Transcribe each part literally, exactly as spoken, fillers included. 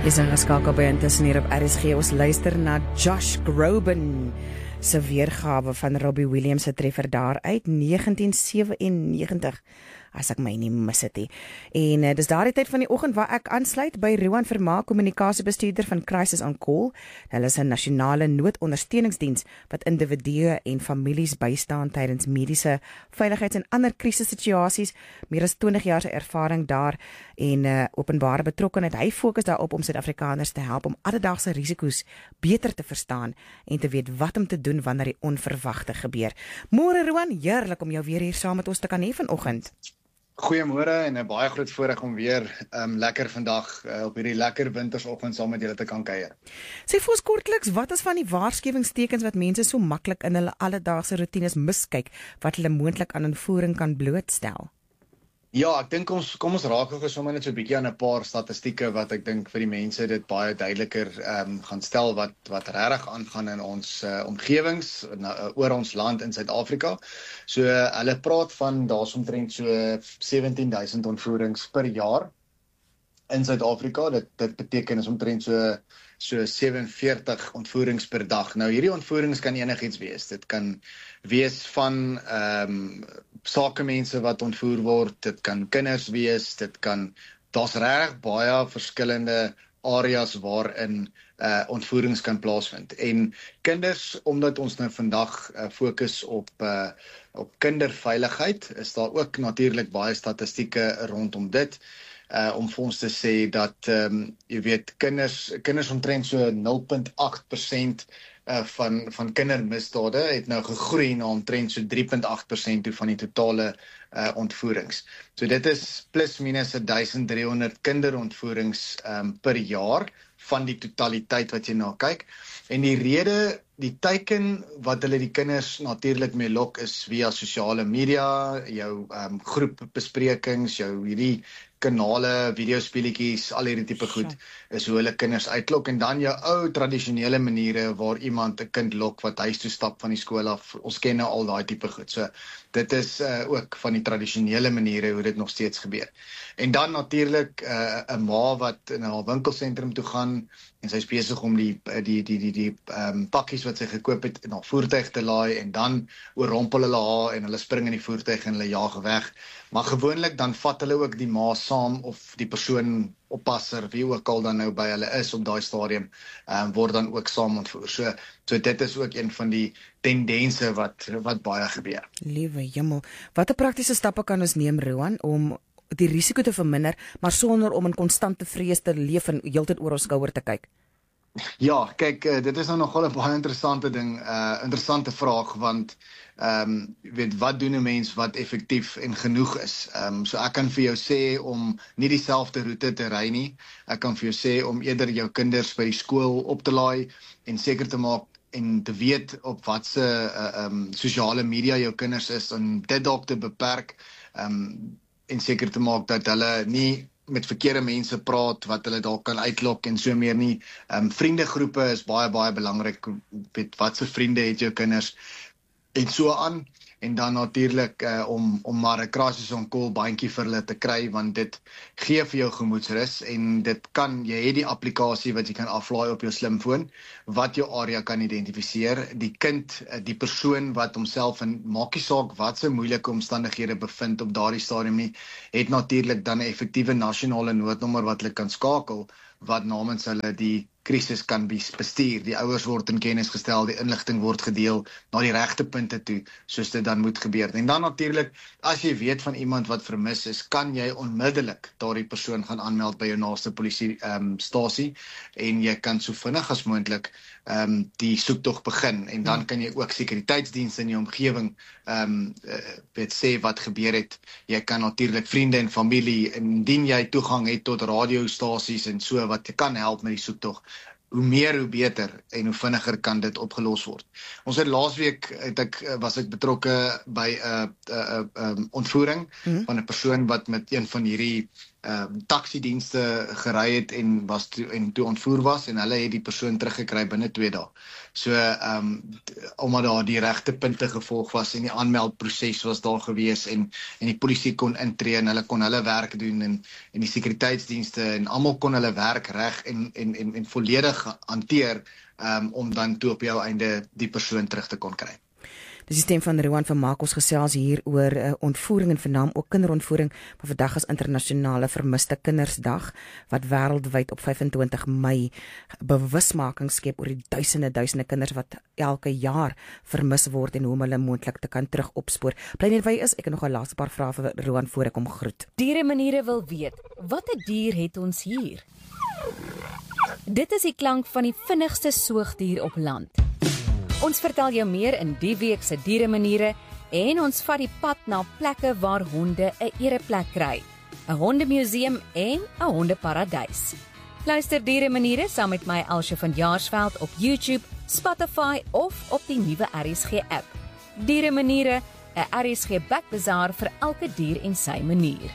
Is in geskakel by intussen hier op R S G. Ons luister na Josh Groban se weergawe van Robbie Williams se treffer daar uit negentien sewennegentig, as ek my nie mis het nie. En uh, dis daardie tyd van die oggend waar ek aansluit by Roan Vermaak, kommunikasiebestuurder van Crisis on Call. Hulle is 'n nasionale noodondersteuningsdiens wat individue en families bystaan tydens mediese, veiligheids- en ander krisissituasies. Meer as twintig jaar se ervaring daar en uh, openbare betrokkenheid. Hy fokus daarop om Suid-Afrikaners te help om alledaagse risiko's beter te verstaan en te weet wat om te doen wanneer die onverwagte gebeur. Môre Roan, heerlik om jou weer hier saam met ons te kan hê vanoggend. Goeiemôre en 'n baie groot voorreg om weer um, lekker vandag uh, op hierdie lekker wintersoggend saam met julle te kan kuier. Sê vir ons kortliks, wat is van die waarskuwingstekens wat mense so maklik in hulle alledaagse roetines miskyk, wat hulle moontlik aan ontvoering kan blootstel? Ja, ek dink ons kom ons raak ook sommer net so 'n bietjie aan 'n paar statistieke wat ek dink vir die mense dit baie duideliker um, gaan stel wat wat regtig aangaan in ons uh, omgewings uh, oor ons land in Suid-Afrika. So uh, hulle praat van daar's omtrent so sewentien duisend ontvoerings per jaar in Suid-Afrika. Dit dit beteken is omtrent so so sewenveertig ontvoerings per dag. Nou hierdie ontvoerings kan enigiets wees. Dit kan wees van ehm um, sakemense wat ontvoer word, dit kan kinders wees, dit kan daar's reg baie verskillende areas waarin uh, ontvoerings kan plaasvind. En kinders, omdat ons nou vandag uh, fokus op uh, op kinderveiligheid, is daar ook natuurlik baie statistieke rondom dit. Uh, om vir ons te sê dat um, jy weet kinders kinders omtrent so nul punt agt persent uh, van van kindermisdade het nou gegroei na omtrent so drie punt agt persent toe van die totale uh, ontvoerings. So dit is plus minus duisend driehonderd kinderontvoerings um, per jaar van die totaliteit wat jy na kyk. En die rede, die teiken wat hulle die kinders natuurlik mee lok is via sosiale media, jou um, groepbesprekings, jou hierdie kanale, videospeletjies, al hierdie tipe goed, is hoe hulle kinders uitlok. En dan jou ou tradisionele maniere waar iemand 'n kind lok wat huis toe stap van die skool af. Ons ken nou al daai tipe goed. So dit is uh, ook van die tradisionele maniere hoe dit nog steeds gebeur. En dan natuurlik 'n uh, 'n ma wat na 'n winkelsentrum toe gaan en sy is besig om die die die die die um, pakkies wat sy gekoop het in haar voertuig te laai en dan oorrompel hulle haar en hulle spring in die voertuig en hulle jaag weg. Maar gewoonlik dan vat hulle ook die ma saam of die persoon oppasser, wie ook al dan nou by hulle is op daai stadium, um, word dan ook saam ontvoer. So, so dit is ook een van die tendense wat wat baie gebeur. Liewe jemmel, watter praktiese stappe kan ons neem, Roan, om die risiko te verminder, maar sonder om in konstante vrees te leef en heeltyd oor ons skouer te kyk? Ja, kyk, uh, dit is nou nogal 'n baie interessante ding, uh, interessante vraag, want ehm um, weet wat doen 'n mens wat effektief en genoeg is. Ehm um, so ek kan vir jou sê om nie dieselfde roete te ry nie. Ek kan vir jou sê om eerder jou kinders by die skool op te laai en seker te maak en te weet op watse uh, um, sosiale media jou kinders is en dit dalk te beperk, ehm um, en seker te maak dat hulle nie met verkeerde mense praat wat hulle dalk kan uitlok en so meer nie. Ehm um, vriendegroepe is baie baie belangrik. Weet watse vriende het jou kinders en so aan. En dan natuurlik uh, om om maar 'n Crisis on Call bandjie vir hulle te kry, want dit gee vir jou gemoedsrus en dit kan, jy het die applikasie wat jy kan aflaai op jou slimfoon wat jou area kan identifiseer. Die kind, die persoon wat homself in, maak nie saak wat se moeilike omstandighede bevind op daardie stadium nie, het natuurlik dan 'n effektiewe nasionale noodnommer wat hulle kan skakel wat namens hulle die krisis kan bestuur. Die ouers word in kennis gestel, die inligting word gedeel na die regte punte toe, soos dit dan moet gebeur. En dan natuurlik, as jy weet van iemand wat vermis is, kan jy onmiddellik daardie persoon gaan aanmeld by jou naaste polisie um, stasie en jy kan so vinnig as moontlik um, die soektog begin. En dan kan jy ook sekuriteitsdienste in jou omgewing um, uh, weet sê wat gebeur het. Jy kan natuurlik vriende en familie, indien jy toegang het tot radiostasies en so wat jy kan help met die soektog. Hoe meer, hoe beter en hoe vinniger kan dit opgelos word. Ons het laasweek het ek was ek betrokke by 'n uh, uh, uh, um, ontvoering mm-hmm. van 'n persoon wat met een van hierdie uh, taxidienste gery het en was toe, en toe ontvoer was en hulle het die persoon teruggekry binne twee dae. So um, omdat daar die regte punte gevolg was en die aanmeldproses was daar gewees en en die polisie kon intree en hulle kon hulle werk doen en en die sekuriteitsdienste en almal kon hulle werk reg en en en en volledig hanteer um, om dan toe op jou einde die persoon terug te kon kry. Dis die stem van Roan van Maak, ons gesels hier oor uh, ontvoering en vernaam ook kinderontvoering, maar vandag is internasionale vermiste kindersdag wat wêreldwyd op vyf en twintig Mei bewusmaking skep oor die duisende duisende kinders wat elke jaar vermis word en hoe om hulle moontlik te kan terug opspoor. Bly net waar jy is, ek het nog 'n laaste paar vrae vir Roan voor ek hom groet. Diere maniere wil weet, watter dier het ons hier? Dit is die klank van die vinnigste soogdier op land. Ons vertel jou meer in die week se dieremaniere en ons vat die pad na plekke waar honde 'n ereplek kry, 'n hondemuseum en 'n hondeparadys. Luister Dieremaniere saam met my Elsje van Jaarsveld op YouTube, Spotify of op die nuwe R S G app. Dieremaniere, 'n R S G bakbazaar vir elke dier en sy manier.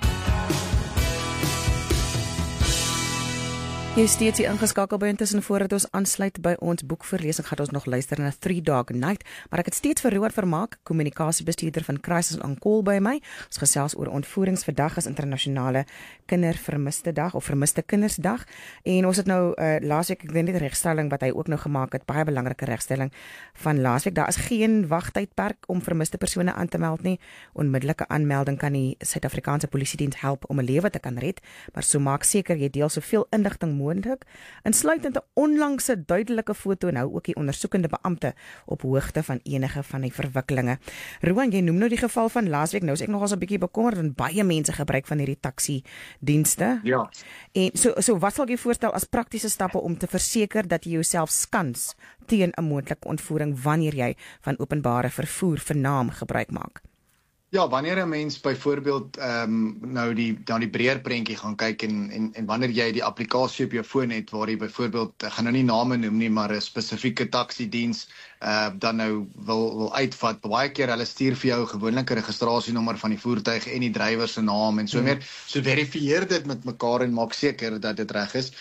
Jy steeds hier ingeskakel by intussen voordat ons aansluit by ons boekverlesing gaan ons nog luister na Three Dog Night, maar ek het steeds vir Roan Vermaak, kommunikasiebestuurder van Crisis on Call by my. Ons gesels oor ontvoerings. Vandag is internasionale kindervermiste dag of vermiste kindersdag en ons het nou uh, laasweek, ek weet nie die regstelling wat hy ook nou gemaak het, baie belangrike regstelling van laasweek. Daar is geen wagtydperk om vermiste persone aan te meld nie. Onmiddellike aanmelding kan die Suid-Afrikaanse Polisiediens help om 'n lewe te kan red, maar so maak seker jy deel soveel inligting moontlik, insluitend 'n onlangse duidelike foto en hou ook die ondersoekende beampte op hoogte van enige van die verwikkelinge. Roan, jy noem nou die geval van laasweek, nou is ek nog as 'n bietjie bekommerd want baie mense gebruik van hierdie taxi dienste. Ja. En so so wat sal jy voorstel as praktiese stappe om te verseker dat jy jouself skans teen 'n moontlike ontvoering wanneer jy van openbare vervoer vernaam gebruik maak? Ja, wanneer 'n mens byvoorbeeld ehm um, nou die dan die breër prentjie gaan kyk en en en wanneer jy die applikasie op jou foon het waar jy byvoorbeeld, ek gaan nou nie name noem nie, maar 'n spesifieke taxidiens uh dan nou wil wil uitvat, baie keer hulle stuur vir jou gewoonlik 'n registrasienommer van die voertuig en die drywer se naam en so meer. So verifieer dit met mekaar en maak seker dat dit reg is.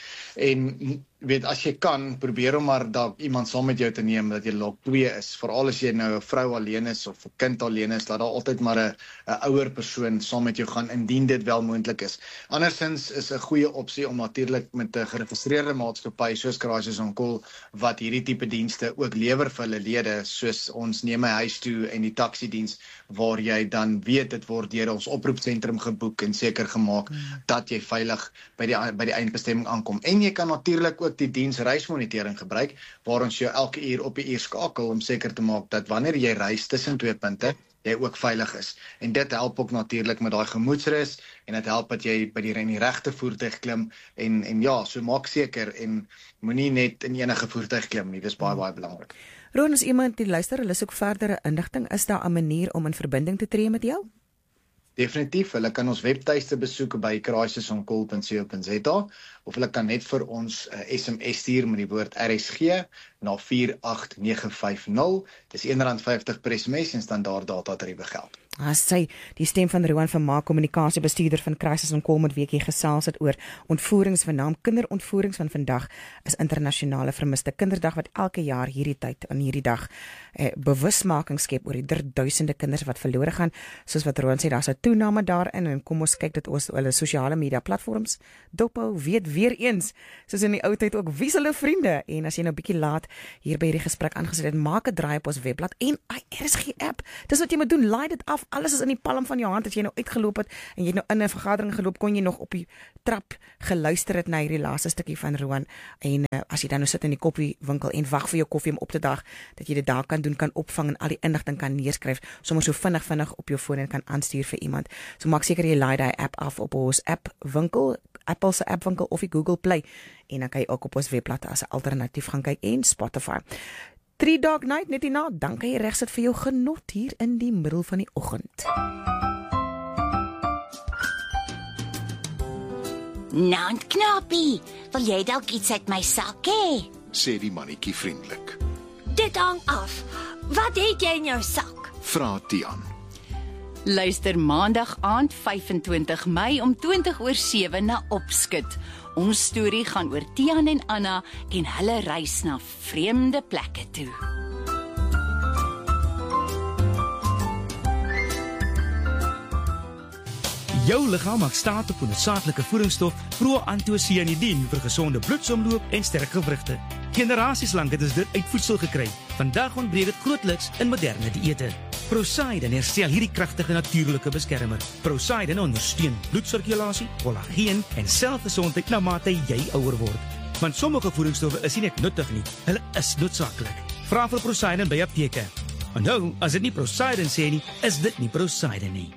En weet, as jy kan, probeer om maar dalk iemand saam met jou te neem dat jy dalk twee is. Veral as jy nou 'n vrou alleen is of 'n kind alleen is, laat daar altyd maar 'n 'n ouer persoon saam met jou gaan indien dit wel moontlik is. Andersins is 'n goeie opsie om natuurlik met 'n geregistreerde maatskappy soos Crisis on Call wat hierdie tipe dienste ook lewer vir hulle lede, soos ons neem 'n huis toe en die taxidiens waar jy dan weet dit word deur ons oproepsentrum geboek en seker gemaak mm. dat jy veilig by die by die eindbestemming aankom. En jy kan natuurlik ook die diens reismonitering gebruik waar ons jou elke uur op die uur skakel om seker te maak dat wanneer jy reis tussen twee punte, jy ook veilig is. En dit help ook natuurlik met daai gemoedsrus en dit help dat jy by die, die regte voertuig klim en en ja, so maak seker en moenie net in enige voertuig klim nie. Dis baie baie belangrik. Roan, as iemand die luister, hulle soek verdere inligting, is daar 'n manier om in verbinding te tree met jou? Definitief, hulle kan ons webtuiste besoek by crisis on call dot co dot za of hulle kan net vir ons uh, S M S stuur met die woord R S G na vier agt nege vyf nul. Dis een rand vyftig per S M S en standaard datatariewe geld. As sy die stem van Roan van Maak, kommunikasiebestuurder van Crisis on Call met wie ek gesels het oor ontvoerings vernaam kinderontvoerings van vandag is internasionale vermiste kinderdag wat elke jaar hierdie tyd aan hierdie dag eh, bewusmaking skep oor die duisende kinders wat verlore gaan. Soos wat Roan sê, daar's 'n toename daarin en kom ons kyk dit ons hulle sosiale media platforms dophou, weet weer eens soos in die ou tyd ook wie is hulle vriende. En as jy nou bietjie laat hier by hierdie gesprek aangesit het, maak 'n draai op ons webblad en R S G app. Dis wat jy moet doen, laai dit af. Alles is in die palm van jou hand. As jy nou uitgeloop het en jy het nou in 'n vergadering geloop, kon jy nog op die trap geluister het na hierdie laaste stukkie van Roan. En uh, as jy dan nou sit in die koffiewinkel en wag vir jou koffie om op te dag, dat jy dit daar kan doen, kan opvang en al die inligting kan neerskryf, sommer so vinnig vinnig op jou foon en kan aanstuur vir iemand. So maak seker jy laai daai app af op ons app winkel, Apple se app winkel of die Google Play en dan kan jy ook op ons webblad as 'n alternatief gaan kyk en Spotify. Three Dog Night, net hierna, dan kan jy reg sit vir jou genot hier in die middel van die oggend. Nou, knapie, wil jy dalk iets uit my sak hê? Sê die mannetjie vriendelik. Dit hang af. Wat het jy in jou sak? Vra Tian. Luister maandag aand vyf en twintig Mei om twintig oor sewe na Opskud. Ons storie gaan oor Tiaan en Anna en hulle reis na vreemde plekke toe. Jou liggaam maak staat op 'n noodsaaklike voedingsstof proantocyanidin vir gesonde bloedsomloop en sterk gewrigte. Generasies lank het ons dit uit voedsel gekry. Vandag ontbreek dit grootliks in moderne dieete. Prosaiden herstel hierdie kragtige natuurlike beskermer. Prosaiden ondersteun bloedsirkulasie, kollageen en selgesondheid na mate jy ouer word. Want sommige voedingsstowwe is nie net nuttig nie, hulle is noodsaaklik. Vra vir Prosaiden by apteke. Onthou, as dit nie Prosaiden sê nie, is dit nie Prosaiden nie.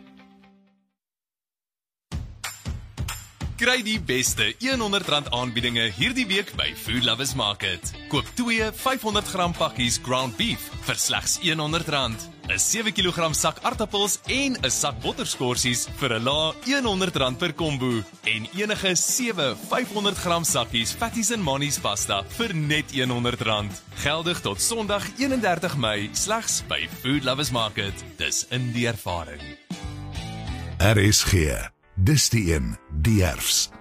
Kry die beste honderd rand aanbiedinge hierdie week by Food Lovers Market. Koop twee vyfhonderd gram pakkies ground beef vir slegs honderd rand. 'n sewe kilogram sak aartappels en 'n sak botterskorsies vir 'n lae honderd rand per kombo. En enige sewe vyfhonderd gram sakkies Fatties and Monnies pasta vir net honderd rand. Geldig tot Sondag eenendertig Mei slegs by Food Lovers Market. Dis in die ervaring. R S G, dis die een, die herfs.